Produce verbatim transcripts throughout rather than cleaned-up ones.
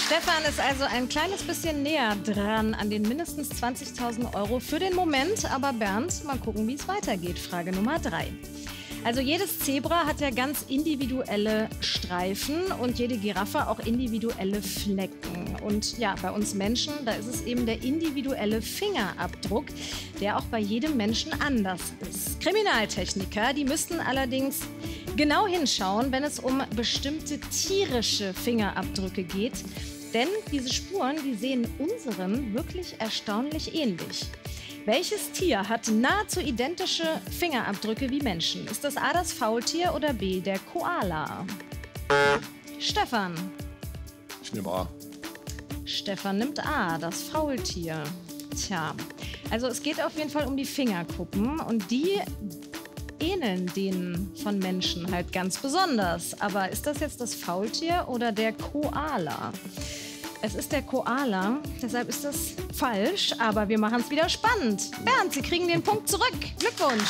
Stefan ist also ein kleines bisschen näher dran an den mindestens zwanzigtausend Euro für den Moment. Aber Bernd, mal gucken, wie es weitergeht. Frage Nummer drei. Also jedes Zebra hat ja ganz individuelle Streifen und jede Giraffe auch individuelle Flecken. Und ja, bei uns Menschen, da ist es eben der individuelle Fingerabdruck, der auch bei jedem Menschen anders ist. Kriminaltechniker, die müssten allerdings genau hinschauen, wenn es um bestimmte tierische Fingerabdrücke geht. Denn diese Spuren, die sehen unseren wirklich erstaunlich ähnlich. Welches Tier hat nahezu identische Fingerabdrücke wie Menschen? Ist das A, das Faultier oder B, der Koala? Stefan. Ich nehme A. Stefan nimmt A, das Faultier. Tja, also es geht auf jeden Fall um die Fingerkuppen und die ähneln denen von Menschen halt ganz besonders. Aber ist das jetzt das Faultier oder der Koala? Es ist der Koala, deshalb ist das falsch, aber wir machen es wieder spannend. Bernd, Sie kriegen den Punkt zurück. Glückwunsch.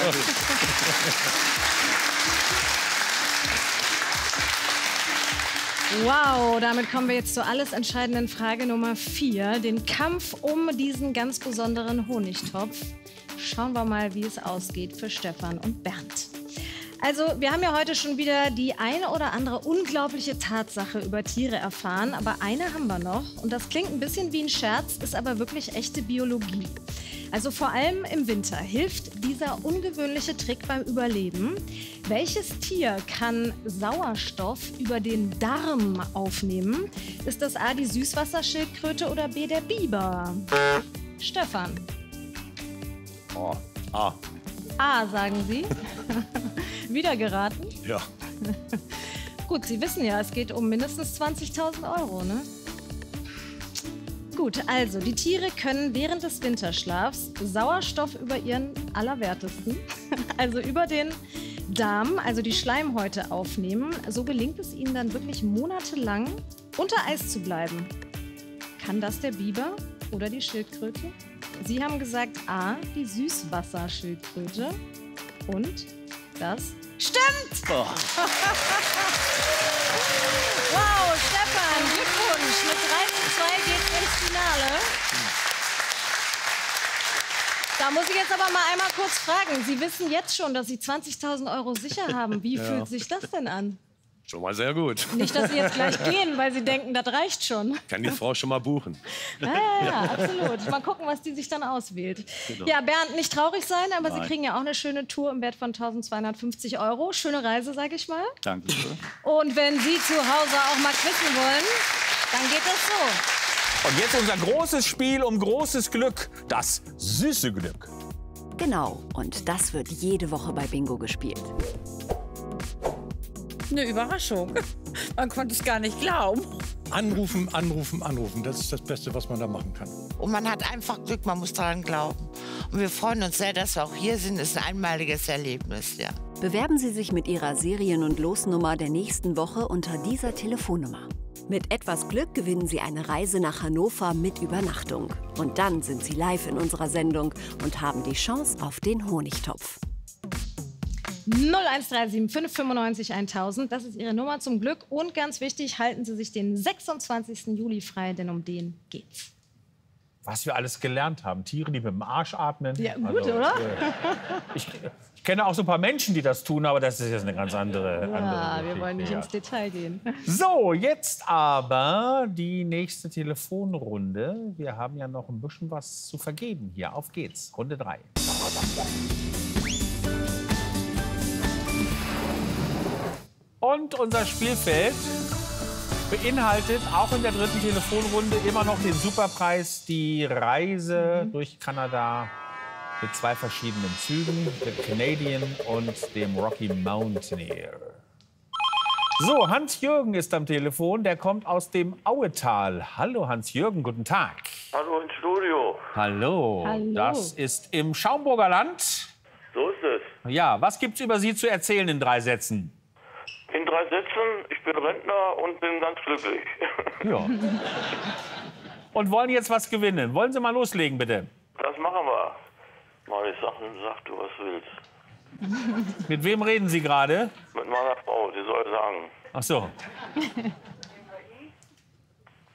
Wow, damit kommen wir jetzt zur alles entscheidenden Frage Nummer vier, den Kampf um diesen ganz besonderen Honigtopf. Schauen wir mal, wie es ausgeht für Stefan und Bernd. Also, wir haben ja heute schon wieder die eine oder andere unglaubliche Tatsache über Tiere erfahren. Aber eine haben wir noch. Und das klingt ein bisschen wie ein Scherz, ist aber wirklich echte Biologie. Also vor allem im Winter hilft dieser ungewöhnliche Trick beim Überleben. Welches Tier kann Sauerstoff über den Darm aufnehmen? Ist das A, die Süßwasserschildkröte oder B, der Biber? Stefan. Oh, A. A, sagen Sie. Wieder geraten? Ja. Gut, Sie wissen ja, es geht um mindestens zwanzigtausend Euro, ne? Gut, also die Tiere können während des Winterschlafs Sauerstoff über ihren Allerwertesten, also über den Darm, also die Schleimhäute aufnehmen. So gelingt es ihnen dann wirklich monatelang unter Eis zu bleiben. Kann das der Biber oder die Schildkröte? Sie haben gesagt A, die Süßwasserschildkröte. Und das stimmt! Oh. Wow, Stefan, Glückwunsch! Mit drei zu zwei geht's ins Finale. Da muss ich jetzt aber mal einmal kurz fragen. Sie wissen jetzt schon, dass Sie zwanzigtausend Euro sicher haben. Wie ja. fühlt sich das denn an? Schon mal sehr gut. Nicht, dass Sie jetzt gleich gehen, weil Sie denken, das reicht schon. Kann die Frau schon mal buchen. Ja, ja, ja, absolut. Mal gucken, was die sich dann auswählt. Genau. Ja, Bernd, nicht traurig sein, aber Nein. Sie kriegen ja auch eine schöne Tour im Wert von eintausendzweihundertfünfzig Euro. Schöne Reise, sage ich mal. Danke. Und wenn Sie zu Hause auch mal quizzen wollen, dann geht das so. Und jetzt unser großes Spiel um großes Glück, das süße Glück. Genau, und das wird jede Woche bei Bingo gespielt. Eine Überraschung. Man konnte es gar nicht glauben. Anrufen, anrufen, anrufen. Das ist das Beste, was man da machen kann. Und man hat einfach Glück, man muss daran glauben. Und wir freuen uns sehr, dass wir auch hier sind. Es ist ein einmaliges Erlebnis, ja. Bewerben Sie sich mit Ihrer Serien- und Losnummer der nächsten Woche unter dieser Telefonnummer. Mit etwas Glück gewinnen Sie eine Reise nach Hannover mit Übernachtung. Und dann sind Sie live in unserer Sendung und haben die Chance auf den Honigtopf. null eins drei sieben fünf fünfundneunzig eintausend, das ist Ihre Nummer zum Glück. Und ganz wichtig, halten Sie sich den sechsundzwanzigsten Juli frei, denn um den geht's. Was wir alles gelernt haben. Tiere, die mit dem Arsch atmen. Ja, gut, also, oder? Äh, ich, ich kenne auch so ein paar Menschen, die das tun, aber das ist jetzt eine ganz andere. Ja, andere wir wollen nicht ja. ins Detail gehen. So, jetzt aber die nächste Telefonrunde. Wir haben ja noch ein bisschen was zu vergeben hier. Auf geht's. Runde drei. Und unser Spielfeld beinhaltet auch in der dritten Telefonrunde immer noch den Superpreis, die Reise mhm. durch Kanada mit zwei verschiedenen Zügen, dem Canadian und dem Rocky Mountaineer. So, Hans-Jürgen ist am Telefon, der kommt aus dem Auetal. Hallo Hans-Jürgen, guten Tag. Hallo ins Studio. Hallo. Hallo. Das ist im Schaumburger Land. So ist es. Ja, was gibt's über Sie zu erzählen in drei Sätzen? In drei Sätzen, ich bin Rentner und bin ganz glücklich. Ja. Und wollen jetzt was gewinnen. Wollen Sie mal loslegen, bitte? Das machen wir. Meine Sachen, sag du, was willst. Mit wem reden Sie gerade? Mit meiner Frau, die soll sagen. Ach so.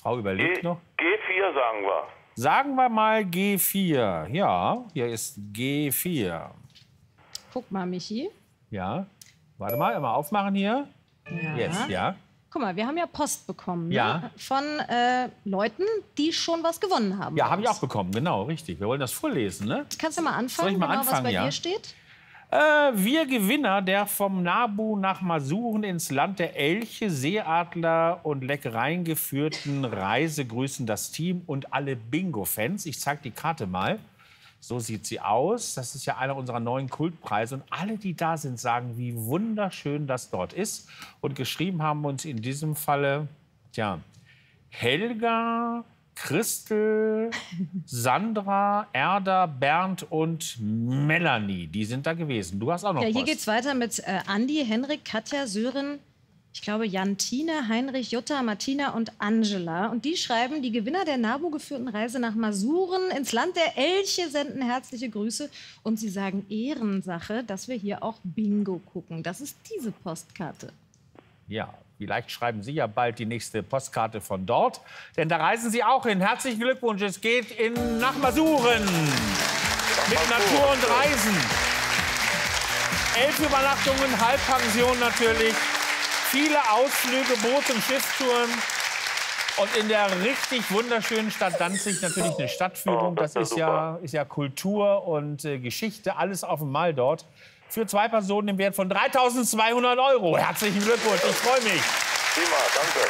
Frau überlegt G, noch. G vier sagen wir. Sagen wir mal G vier. Ja, hier ist G vier. Guck mal, Michi. Ja. Warte mal, mal aufmachen hier. Ja. Jetzt, ja. Guck mal, wir haben ja Post bekommen. Ja. Ne? Von äh, Leuten, die schon was gewonnen haben. Ja, habe ich auch bekommen, genau, richtig. Wir wollen das vorlesen, ne? Kannst du mal anfangen, Soll ich mal genau, anfangen, was bei ja? dir steht? Äh, wir Gewinner der vom Nabu nach Masuren ins Land der Elche, Seeadler und Leckereien geführten Reise grüßen das Team und alle Bingo-Fans. Ich zeige die Karte mal. So sieht sie aus. Das ist ja einer unserer neuen Kultpreise. Und alle, die da sind, sagen, wie wunderschön das dort ist. Und geschrieben haben uns in diesem Falle, tja, Helga, Christel, Sandra, Erda, Bernd und Melanie. Die sind da gewesen. Du hast auch noch Ja, hier Post. geht's weiter mit äh, Andi, Henrik, Katja, Sören, ich glaube Jantine, Heinrich, Jutta, Martina und Angela. Und die schreiben, die Gewinner der NABU geführten Reise nach Masuren ins Land der Elche senden herzliche Grüße. Und sie sagen Ehrensache, dass wir hier auch Bingo gucken. Das ist diese Postkarte. Ja, vielleicht schreiben Sie ja bald die nächste Postkarte von dort. Denn da reisen Sie auch hin. Herzlichen Glückwunsch. Es geht in, nach Masuren. Mit Natur und Reisen. Elf Übernachtungen, Halbpension natürlich. Viele Ausflüge, Boot- und Schiffstouren. Und in der richtig wunderschönen Stadt Danzig natürlich eine Stadtführung. Oh, das Das ist ist ja ja, ist ja Kultur und äh, Geschichte. Alles auf einmal dort. Für zwei Personen im Wert von dreitausendzweihundert Euro. Herzlichen Glückwunsch, ich freue mich. Prima, danke.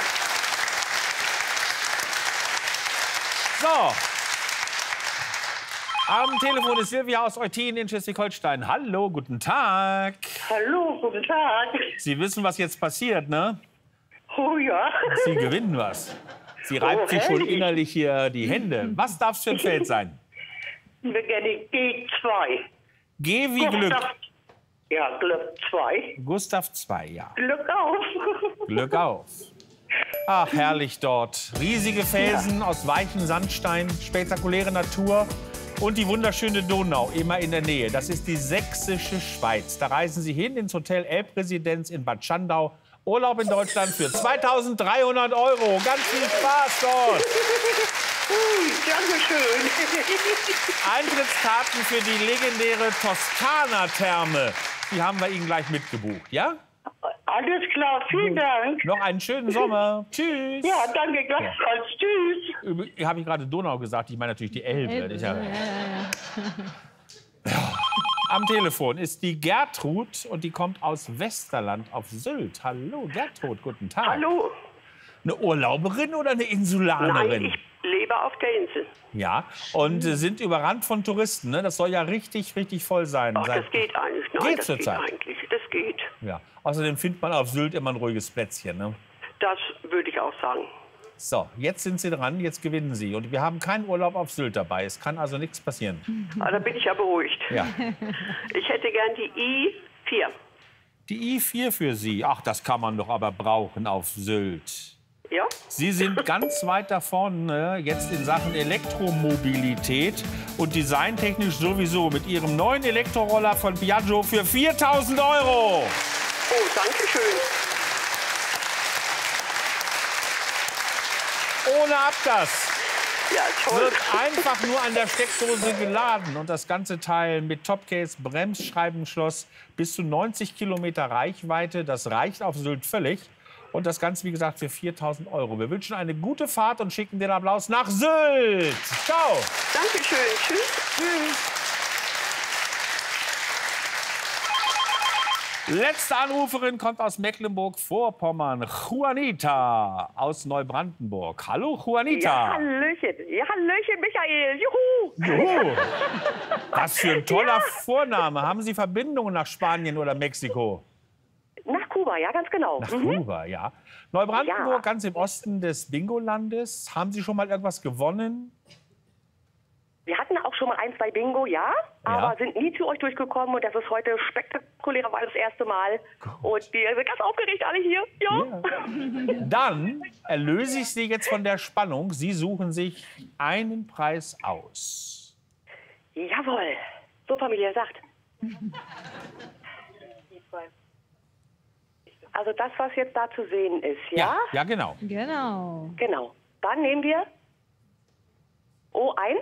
So. Am Telefon ist Silvia aus Eutin in Schleswig-Holstein. Hallo, guten Tag. Hallo, guten Tag. Sie wissen, was jetzt passiert, ne? Oh ja. Sie gewinnen was. Sie reibt Oh, sich schon herrlich. innerlich hier die Hände. Was darf es für ein Feld sein? Wir gerne G zwei. G wie Glück. Gustav- Ja, Glück zwei. Gustav zwei, ja. Glück auf. Glück auf. Ach, herrlich dort. Riesige Felsen aus weichem Sandstein, spektakuläre Natur und die wunderschöne Donau immer in der Nähe. Das ist die sächsische Schweiz. Da reisen Sie hin ins Hotel Elbresidenz in Bad Schandau. Urlaub in Deutschland für zweitausenddreihundert Euro. Ganz viel Spaß dort. Ui, Dankeschön. Eintrittskarten für die legendäre Toskana-Therme. Die haben wir Ihnen gleich mitgebucht, ja? Alles klar, vielen Dank. Noch einen schönen Sommer. Tschüss. Ja, danke gleichfalls. Tschüss. Üb- Habe ich gerade Donau gesagt? Ich meine natürlich die Elbe. Das ist ja- Am Telefon ist die Gertrud und die kommt aus Westerland auf Sylt. Hallo Gertrud, guten Tag. Hallo. Eine Urlauberin oder eine Insulanerin? Nein, ich lebe auf der Insel. Ja, und äh, sind überrannt von Touristen. Ne? Das soll ja richtig, richtig voll sein. Ach, Seit- das geht eigentlich. Nein, Geht das zur geht Zeit. eigentlich. Das geht. Ja. Außerdem findet man auf Sylt immer ein ruhiges Plätzchen. Ne? Das würde ich auch sagen. So, jetzt sind Sie dran, jetzt gewinnen Sie. Und wir haben keinen Urlaub auf Sylt dabei. Es kann also nichts passieren. Ah, da bin ich ja beruhigt. Ja. Ich hätte gern die I vier. Die I vier für Sie. Ach, das kann man doch aber brauchen auf Sylt. Ja? Sie sind ganz weit da vorne jetzt in Sachen Elektromobilität und designtechnisch sowieso mit Ihrem neuen Elektroroller von Piaggio für viertausend Euro. Oh, danke schön. Ohne Abgas. Ja, toll. Wird einfach nur an der Steckdose geladen. Und das ganze Teil mit Topcase, Bremsscheibenschloss, bis zu neunzig Kilometer Reichweite. Das reicht auf Sylt völlig. Und das Ganze, wie gesagt, für viertausend Euro. Wir wünschen eine gute Fahrt und schicken den Applaus nach Sylt. Ciao. Dankeschön. Tschüss. Tschüss. Letzte Anruferin kommt aus Mecklenburg-Vorpommern. Juanita aus Neubrandenburg. Hallo, Juanita. Ja, Hallöchen. Ja, Hallöchen, Michael. Juhu. Juhu. Was für ein toller Vorname. Haben Sie Verbindungen nach Spanien oder Mexiko? Nach Kuba, ja, ganz genau. Nach Mhm. Kuba, ja. Neubrandenburg, Ja. ganz im Osten des Bingo-Landes. Haben Sie schon mal irgendwas gewonnen? Wir hatten auch schon mal ein, zwei Bingo, ja, aber Ja. sind nie zu euch durchgekommen und das ist heute spektakulärerweise das erste Mal. Und wir sind ganz aufgeregt alle hier. Ja. Dann erlöse ich Sie jetzt von der Spannung. Sie suchen sich einen Preis aus. Jawohl. So, Familie, sagt. Also das, was jetzt da zu sehen ist, ja? Ja, ja genau. Genau. Genau. Dann nehmen wir O eins.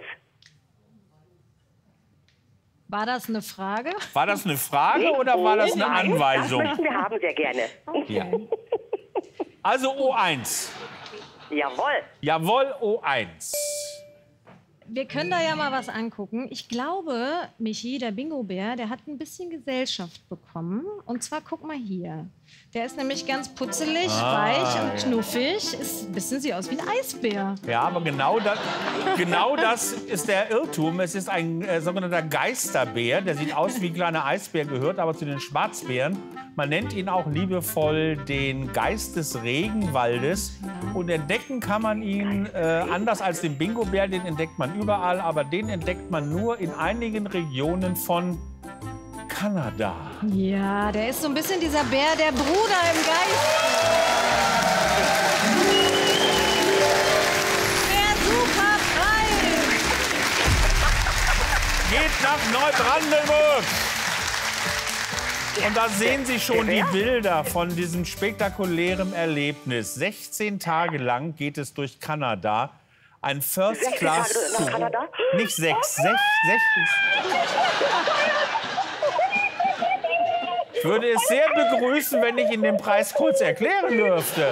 War das eine Frage? War das eine Frage oder war das eine Anweisung? Das möchten wir haben, sehr gerne. Ja. Also O eins. Jawohl. Jawohl, O eins. Wir können da ja mal was angucken. Ich glaube, Michi, der Bingo-Bär, der hat ein bisschen Gesellschaft bekommen. Und zwar, guck mal hier. Der ist nämlich ganz putzelig, Ah, weich und ja. knuffig. Ist ein bisschen sieht aus wie ein Eisbär. Ja, aber genau das, genau das ist der Irrtum. Es ist ein äh, sogenannter Geisterbär. Der sieht aus wie ein kleiner Eisbär, gehört aber zu den Schwarzbären. Man nennt ihn auch liebevoll den Geist des Regenwaldes. Und entdecken kann man ihn äh, anders als den Bingo-Bär. Den entdeckt man überall, aber den entdeckt man nur in einigen Regionen von Kanada. Ja, der ist so ein bisschen dieser Bär, der Bruder im Geist. Der Superpreis. Geht nach Neubrandenburg. Und da sehen Sie schon die Bilder von diesem spektakulären Erlebnis. sechzehn Tage lang geht es durch Kanada. Ein First Class. sechzehn Tage nach Kanada? Nicht sechs, sech, sech. Ich würde es sehr begrüßen, wenn ich Ihnen den Preis kurz erklären dürfte.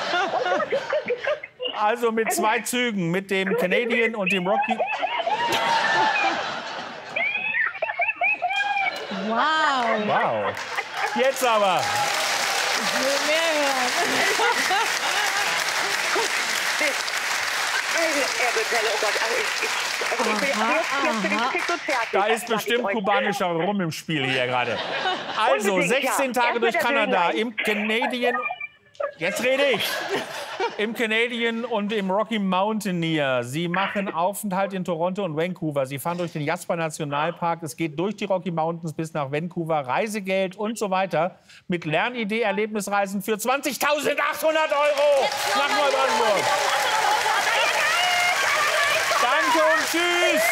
Also mit zwei Zügen, mit dem Canadian und dem Rocky. Wow. Wow. Jetzt aber. Ich will mehr hören. Da ist bestimmt kubanischer Rum im Spiel hier gerade. Also sechzehn Tage durch Kanada im Canadian. Jetzt rede ich. Im Canadian und im Rocky Mountaineer. Sie machen Aufenthalt in Toronto und Vancouver. Sie fahren durch den Jasper Nationalpark. Es geht durch die Rocky Mountains bis nach Vancouver. Reisegeld und so weiter. Mit Lernidee Erlebnisreisen für zwanzigtausendachthundert Euro nach Neubrandenburg. Danke und tschüss.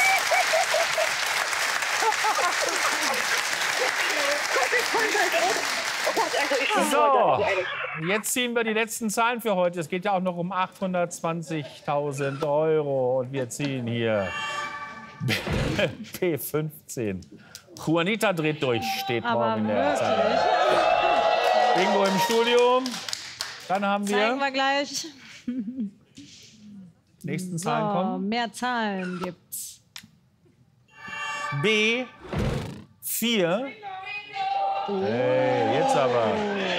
So, jetzt ziehen wir die letzten Zahlen für heute. Es geht ja auch noch um achthundertzwanzigtausend Euro. Und wir ziehen hier P fünfzehn. Juanita dreht durch, steht Aber morgen in der wirklich? Zeitung. Bingo im Studio. Dann haben Zeigen wir... wir gleich. Nächsten So, Zahlen kommen. mehr Zahlen gibt's. B vier. Hey, jetzt aber.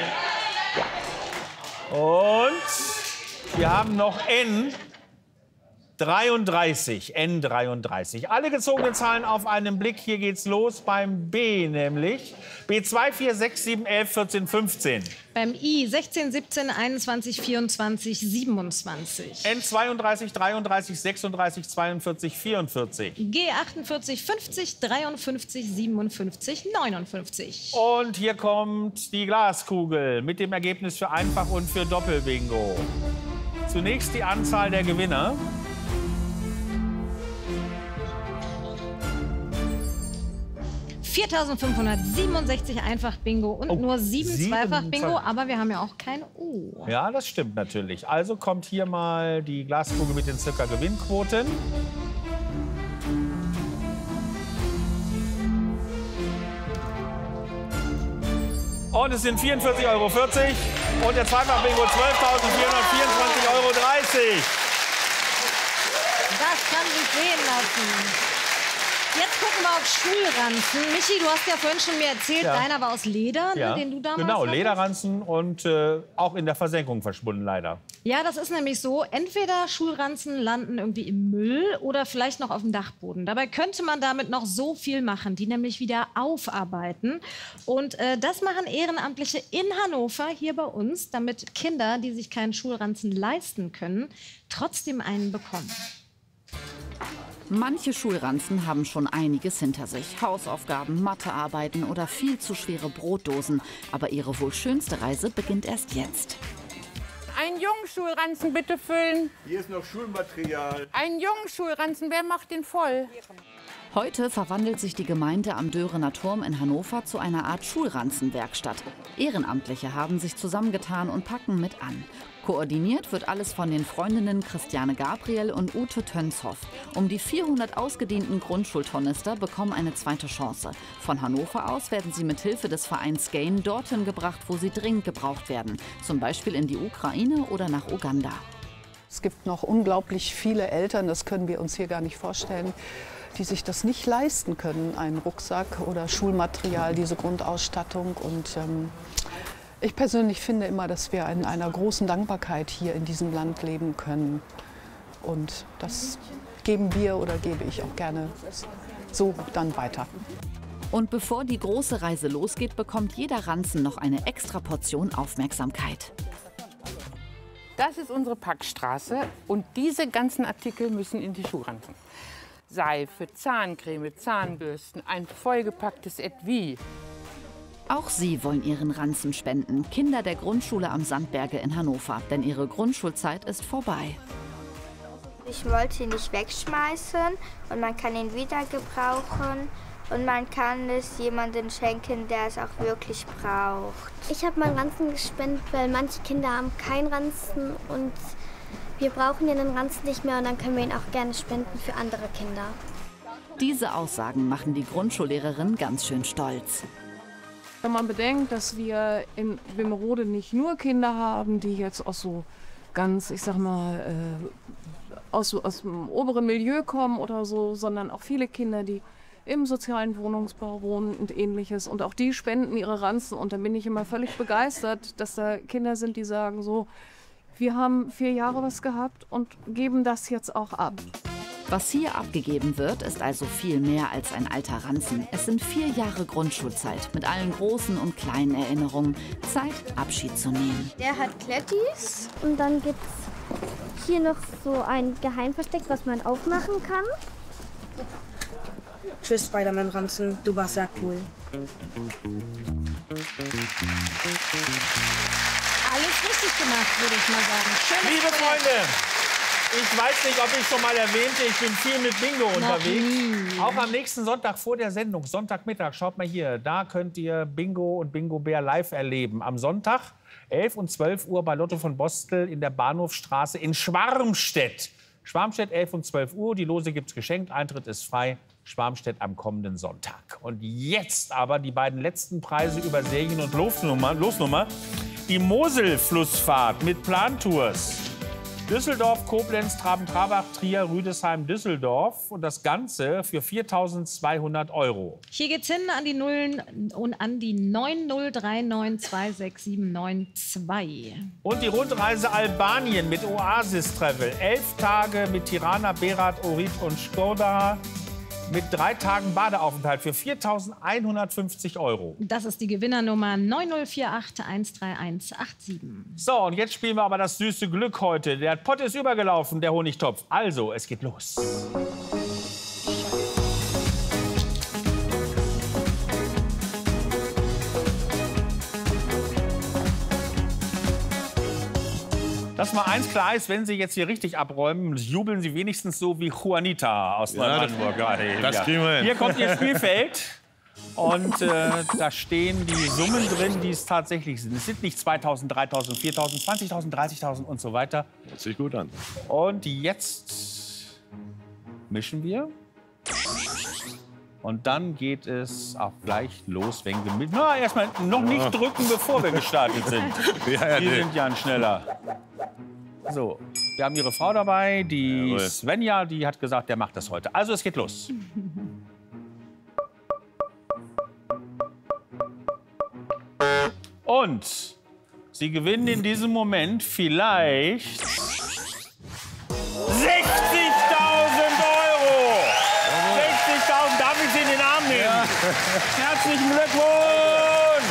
Und wir haben noch N dreiunddreißig. N dreiunddreißig. Alle gezogenen Zahlen auf einen Blick. Hier geht's los beim B, nämlich B zwei, vier, sechs, sieben, elf, vierzehn, fünfzehn. Beim I sechzehn, siebzehn, einundzwanzig, vierundzwanzig, siebenundzwanzig. N zweiunddreißig, dreiunddreißig, sechsunddreißig, zweiundvierzig, vierundvierzig. G achtundvierzig, fünfzig, dreiundfünfzig, siebenundfünfzig, neunundfünfzig. Und hier kommt die Glaskugel mit dem Ergebnis für Einfach- und für Doppelbingo. Zunächst die Anzahl der Gewinner. viertausendfünfhundertsiebenundsechzig Einfach-Bingo und Oh, nur sieben sieben Zweifach-Bingo, Zweifach- aber wir haben ja auch kein O. Ja, das stimmt natürlich. Also kommt hier mal die Glaskugel mit den circa Gewinnquoten. Und es sind vierundvierzig Euro vierzig und der Zweifach-Bingo zwölftausendvierhundertvierundzwanzig Euro dreißig. Das kann sich sehen lassen. Jetzt gucken wir auf Schulranzen. Michi, du hast ja vorhin schon mir erzählt, Ja. deiner war aus Leder, ne, Ja, den du damals genau, hattest. Lederranzen und äh, auch in der Versenkung verschwunden leider. Ja, das ist nämlich so. Entweder Schulranzen landen irgendwie im Müll oder vielleicht noch auf dem Dachboden. Dabei könnte man damit noch so viel machen, die nämlich wieder aufarbeiten. Und äh, das machen Ehrenamtliche in Hannover hier bei uns, damit Kinder, die sich keinen Schulranzen leisten können, trotzdem einen bekommen. Manche Schulranzen haben schon einiges hinter sich. Hausaufgaben, Mathearbeiten oder viel zu schwere Brotdosen. Aber ihre wohl schönste Reise beginnt erst jetzt. Einen jungen Schulranzen bitte füllen. Hier ist noch Schulmaterial. Einen jungen Schulranzen, wer macht den voll? Heute verwandelt sich die Gemeinde am Dörener Turm in Hannover zu einer Art Schulranzenwerkstatt. Ehrenamtliche haben sich zusammengetan und packen mit an. Koordiniert wird alles von den Freundinnen Christiane Gabriel und Ute Tönshoff. Um die vierhundert ausgedienten Grundschultornister bekommen eine zweite Chance. Von Hannover aus werden sie mit Hilfe des Vereins Gain dorthin gebracht, wo sie dringend gebraucht werden. Zum Beispiel in die Ukraine oder nach Uganda. Es gibt noch unglaublich viele Eltern, das können wir uns hier gar nicht vorstellen, die sich das nicht leisten können, einen Rucksack oder Schulmaterial, diese Grundausstattung. Und ähm, ich persönlich finde immer, dass wir in einer großen Dankbarkeit hier in diesem Land leben können. Und das geben wir oder gebe ich auch gerne so dann weiter. Und bevor die große Reise losgeht, bekommt jeder Ranzen noch eine extra Portion Aufmerksamkeit. Das ist unsere Packstraße und diese ganzen Artikel müssen in die Schulranzen. Seife, Zahncreme, Zahnbürsten, ein vollgepacktes Etui. Auch sie wollen ihren Ranzen spenden, Kinder der Grundschule am Sandberge in Hannover, denn ihre Grundschulzeit ist vorbei. Ich wollte ihn nicht wegschmeißen und man kann ihn wieder gebrauchen und man kann es jemandem schenken, der es auch wirklich braucht. Ich habe meinen Ranzen gespendet, weil manche Kinder haben keinen Ranzen und wir brauchen ja den Ranzen nicht mehr und dann können wir ihn auch gerne spenden für andere Kinder. Diese Aussagen machen die Grundschullehrerin ganz schön stolz. Wenn man bedenkt, dass wir in Wimmerode nicht nur Kinder haben, die jetzt aus so ganz, ich sag mal, äh, aus, aus dem oberen Milieu kommen oder so, sondern auch viele Kinder, die im sozialen Wohnungsbau wohnen und Ähnliches. Und auch die spenden ihre Ranzen. Und dann bin ich immer völlig begeistert, dass da Kinder sind, die sagen so, wir haben vier Jahre was gehabt und geben das jetzt auch ab. Was hier abgegeben wird, ist also viel mehr als ein alter Ranzen. Es sind vier Jahre Grundschulzeit mit allen großen und kleinen Erinnerungen. Zeit, Abschied zu nehmen. Der hat Klettis und dann gibt es hier noch so ein Geheimversteck, was man aufmachen kann. Tschüss, Spider-Man-Ranzen, du warst sehr cool. Alles richtig gemacht, würde ich mal sagen. Schönes Liebe Projekt. Freunde, ich weiß nicht, ob ich schon mal erwähnte, ich bin viel mit Bingo unterwegs. nie. Auch am nächsten Sonntag vor der Sendung, Sonntagmittag, schaut mal hier, da könnt ihr Bingo und Bingo Bär live erleben. Am Sonntag, elf und zwölf Uhr bei Lotto von Bostel in der Bahnhofstraße in Schwarmstedt. Schwarmstedt, elf und zwölf Uhr, die Lose gibt's geschenkt, Eintritt ist frei. Schwarmstedt am kommenden Sonntag. Und jetzt aber die beiden letzten Preise über Serien- und Losnummer. Losnummer. Die Moselflussfahrt mit Plantours. Düsseldorf, Koblenz, Traben-Trarbach, Trier, Rüdesheim, Düsseldorf. Und das Ganze für viertausendzweihundert Euro. Hier geht's hin an die Nullen und an die neun null drei neun zwei sechs sieben neun zwei. Und die Rundreise Albanien mit Oasis Travel. Elf Tage mit Tirana, Berat, Orit und Skoda. Mit drei Tagen Badeaufenthalt für viertausendeinhundertfünfzig Euro. Das ist die Gewinnernummer neun null vier acht eins drei eins acht sieben. So, und jetzt spielen wir aber das süße Glück heute. Der Pott ist übergelaufen, der Honigtopf. Also, es geht los. Dass mal eins klar ist, wenn Sie jetzt hier richtig abräumen, jubeln Sie wenigstens so wie Juanita aus Ja, Neubrandenburg. das- das kriegen wir hin. Hier kommt Ihr Spielfeld. Und äh, da stehen die Summen drin, die es tatsächlich sind. Es sind nicht zweitausend, dreitausend, viertausend, zwanzigtausend, dreißigtausend und so weiter. Hört sich gut an. Und jetzt mischen wir. Und dann geht es auch gleich los, wenn wir mit. Na, erstmal noch nicht Ja. drücken, bevor wir gestartet sind. Ja, ja, Die nee. sind ja ein schneller. So, wir haben Ihre Frau dabei, die Jawohl. Svenja, die hat gesagt, der macht das heute. Also, es geht los. Und Sie gewinnen in diesem Moment vielleicht sechzigtausend Euro. sechzigtausend, darf ich Sie in den Arm nehmen? Herzlichen Glückwunsch!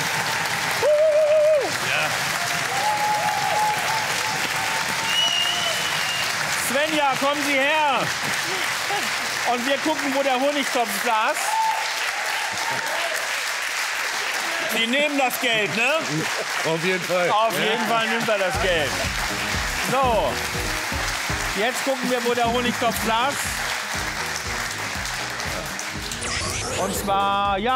Svenja, kommen Sie her. Und wir gucken, wo der Honigtopf saß. Sie nehmen das Geld, ne? Auf jeden Fall. Auf jeden Fall nimmt er das Geld. So, jetzt gucken wir, wo der Honigtopf saß. Und zwar, ja,